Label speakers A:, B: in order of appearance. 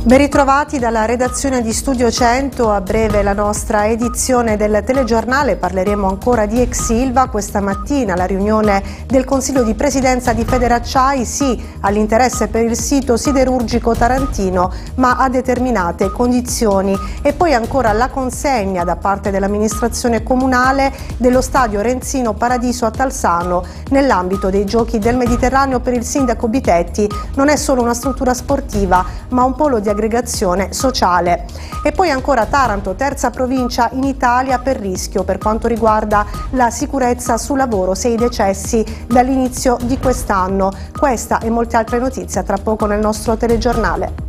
A: Ben ritrovati dalla redazione di Studio 100, a breve la nostra edizione del telegiornale. Parleremo ancora di ex Ilva. Questa mattina la riunione del Consiglio di Presidenza di Federacciai, sì all'interesse per il sito siderurgico tarantino, ma a determinate condizioni. E poi ancora la consegna da parte dell'amministrazione comunale dello stadio Renzino Paradiso a Talsano nell'ambito dei Giochi del Mediterraneo per il sindaco Bitetti. Non è solo una struttura sportiva, ma un polo di aggregazione sociale. E poi ancora Taranto, terza provincia in Italia per rischio per quanto riguarda la sicurezza sul lavoro, 6 decessi dall'inizio di quest'anno. Questa e molte altre notizie tra poco nel nostro telegiornale.